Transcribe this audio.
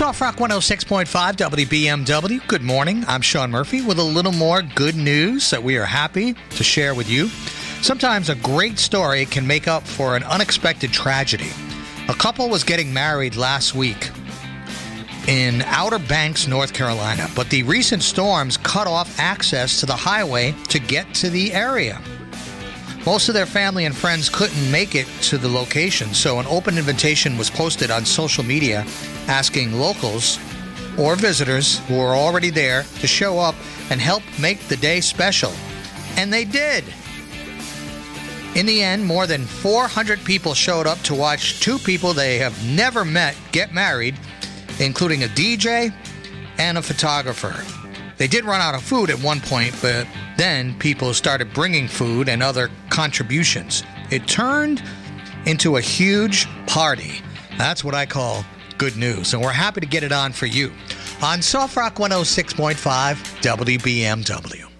Soft Rock 106.5 WBMW. Good morning. I'm Sean Murphy with a little more good news that we are happy to share with you. Sometimes a great story can make up for an unexpected tragedy. A couple was getting married last week in Outer Banks, North Carolina, but the recent storms cut off access to the highway to get to the area. Most of their family and friends couldn't make it to the location, so an open invitation was posted on social media asking locals or visitors who were already there to show up and help make the day special. And they did. In the end, more than 400 people showed up to watch two people they have never met get married, including a DJ and a photographer. They did run out of food at one point, but then people started bringing food and other contributions. It turned into a huge party. That's what I call good news, and we're happy to get it on for you on Soft Rock 106.5 WBMW.